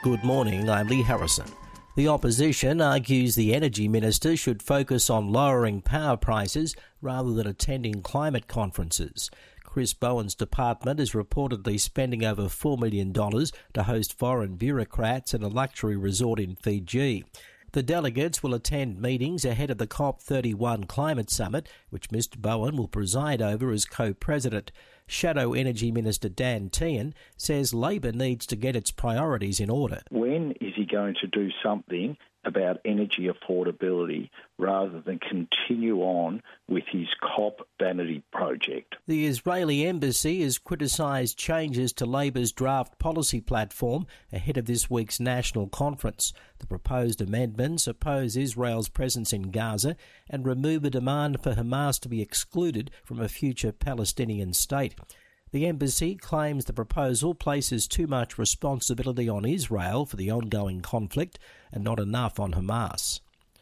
Good morning, I'm Lee Harrison. The opposition argues the Energy Minister should focus on lowering power prices rather than attending climate conferences. Chris Bowen's department is reportedly spending over $4 million to host foreign bureaucrats at a luxury resort in Fiji. The delegates will attend meetings ahead of the COP31 climate summit, which Mr Bowen will preside over as co-president. Shadow Energy Minister Dan Tehan says Labor needs to get its priorities in order. When is he going to do something about energy affordability rather than continue on with his COP vanity project? The Israeli embassy has criticised changes to Labor's draft policy platform ahead of this week's national conference. The proposed amendments oppose Israel's presence in Gaza and remove a demand for Hamas to be excluded from a future Palestinian state. The embassy claims the proposal places too much responsibility on Israel for the ongoing conflict and not enough on Hamas.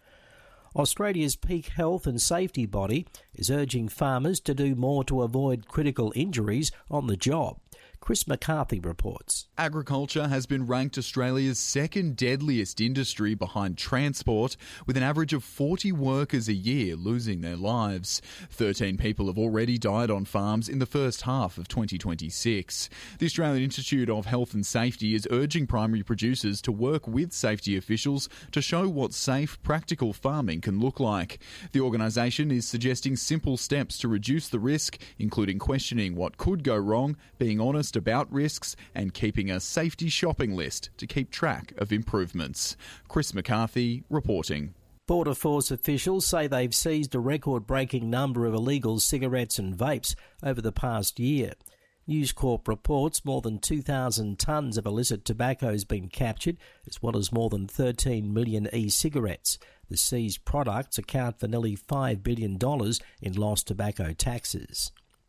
Australia's peak health and safety body is urging farmers to do more to avoid critical injuries on the job. Chris McCarthy reports. Agriculture has been ranked Australia's second deadliest industry behind transport, with an average of 40 workers a year losing their lives. 13 people have already died on farms in the first half of 2026. The Australian Institute of Health and Safety is urging primary producers to work with safety officials to show what safe, practical farming can look like. The organisation is suggesting simple steps to reduce the risk, including questioning what could go wrong, being honest about risks and keeping a safety shopping list to keep track of improvements. Chris McCarthy reporting. Border Force officials say they've seized a record-breaking number of illegal cigarettes and vapes over the past year. News Corp reports more than 2,000 tonnes of illicit tobacco has been captured, as well as more than 13 million e-cigarettes. The seized products account for nearly $5 billion in lost tobacco taxes.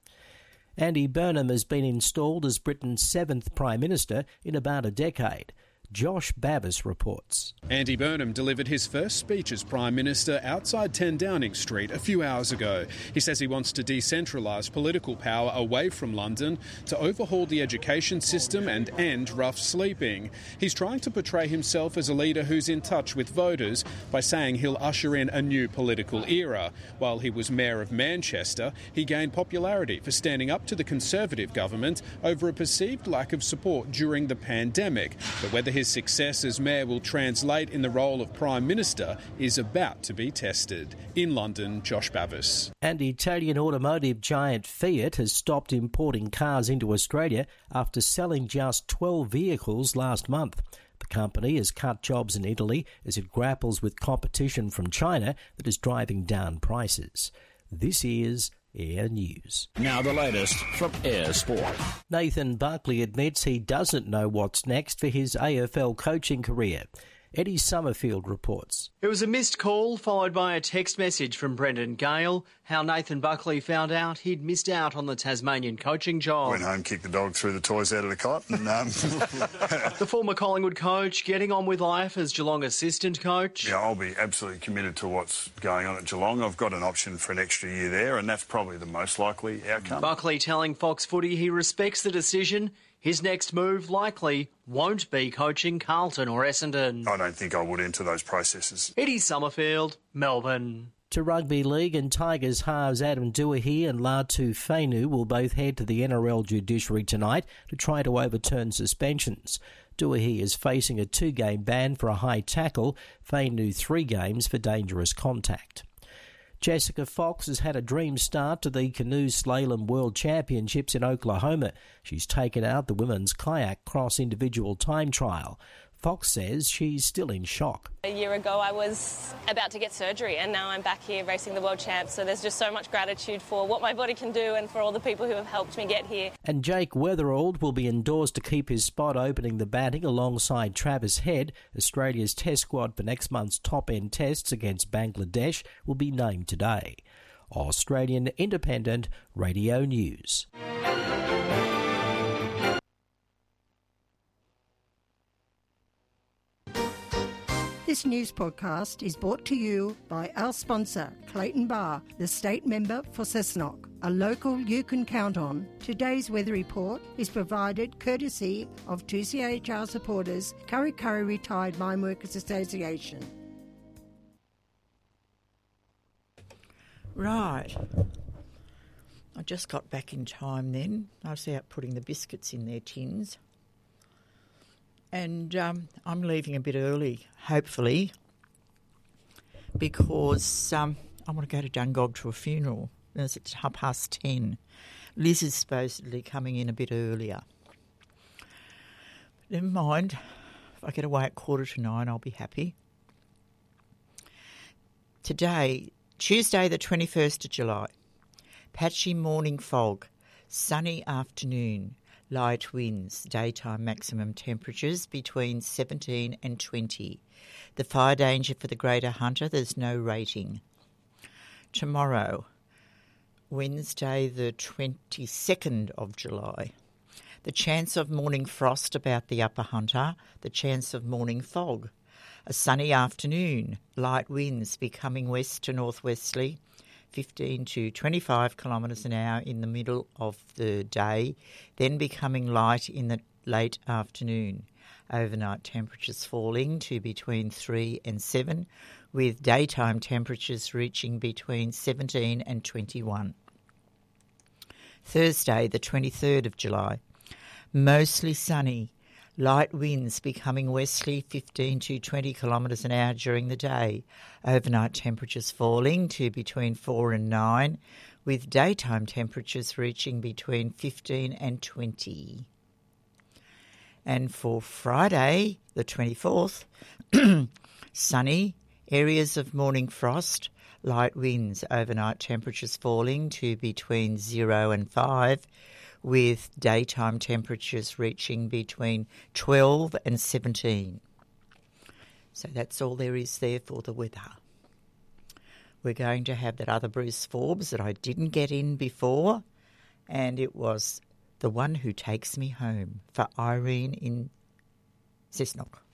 Andy Burnham has been installed as Britain's 7th Prime Minister in about a decade. Josh Bavis reports. Andy Burnham delivered his first speech as Prime Minister outside 10 Downing Street a few hours ago. He says he wants to decentralise political power away from London, to overhaul the education system and end rough sleeping. He's trying to portray himself as a leader who's in touch with voters by saying he'll usher in a new political era. While he was Mayor of Manchester, he gained popularity for standing up to the Conservative government over a perceived lack of support during the pandemic. But whether his success as mayor will translate in the role of Prime Minister is about to be tested. In London, Josh Bavis. And Italian automotive giant Fiat has stopped importing cars into Australia after selling just 12 vehicles last month. The company has cut jobs in Italy as it grapples with competition from China that is driving down prices. This is Air News. Now the latest from Air Sport. Nathan Buckley admits he doesn't know what's next for his AFL coaching career. Eddie Summerfield reports. It was a missed call followed by a text message from Brendan Gale, how Nathan Buckley found out he'd missed out on the Tasmanian coaching job. Went home, kicked the dog, threw the toys out of the cot. And, The former Collingwood coach getting on with life as Geelong assistant coach. Yeah, I'll be absolutely committed to what's going on at Geelong. I've got an option for an extra year there, and that's probably the most likely outcome. Buckley telling Fox Footy he respects the decision. His next move likely won't be coaching Carlton or Essendon. I don't think I would enter those processes. Eddie Summerfield, Melbourne. To Rugby League, and Tigers halves Adam Duahi and Latu Fainu will both head to the NRL judiciary tonight to try to overturn suspensions. Duahi is facing a 2-game ban for a high tackle, Fainu 3 games for dangerous contact. Jessica Fox has had a dream start to the Canoe Slalom World Championships in Oklahoma. She's taken out the women's kayak cross individual time trial. Fox says she's still in shock. A year ago I was about to get surgery and now I'm back here racing the World Champs, so there's just so much gratitude for what my body can do and for all the people who have helped me get here. And Jake Weatherald will be endorsed to keep his spot opening the batting alongside Travis Head. Australia's test squad for next month's top-end tests against Bangladesh will be named today. Australian Independent Radio News. This news podcast is brought to you by our sponsor, Clayton Bar, the state member for Cessnock, a local you can count on. Today's weather report is provided courtesy of 2CHR supporters, Kurri Kurri Retired Mine Workers Association. Right. I just got back in time then. I was out putting the biscuits in their tins. And I'm leaving a bit early, hopefully, because I want to go to Dungog to a funeral. It's at 10:30. Liz is supposedly coming in a bit earlier. Never mind. If I get away at 8:45, I'll be happy. Today, Tuesday the 21st of July, patchy morning fog, sunny afternoon, light winds, daytime maximum temperatures between 17 and 20. The fire danger for the Greater Hunter, there's no rating. Tomorrow, Wednesday the 22nd of July, the chance of morning frost about the Upper Hunter, the chance of morning fog. A sunny afternoon, light winds becoming west to northwesterly, 15 to 25 kilometres an hour in the middle of the day, then becoming light in the late afternoon. Overnight temperatures falling to between 3 and 7, with daytime temperatures reaching between 17 and 21. Thursday, the 23rd of July, mostly sunny. Light winds becoming westerly 15 to 20 kilometres an hour during the day. Overnight temperatures falling to between 4 and 9, with daytime temperatures reaching between 15 and 20. And for Friday, the 24th, sunny, areas of morning frost, light winds, overnight temperatures falling to between 0 and 5, with daytime temperatures reaching between 12 and 17. So that's all there is there for the weather. We're going to have that other Bruce Forbes that I didn't get in before, and it was The One Who Takes Me Home for Irene in Cessnock.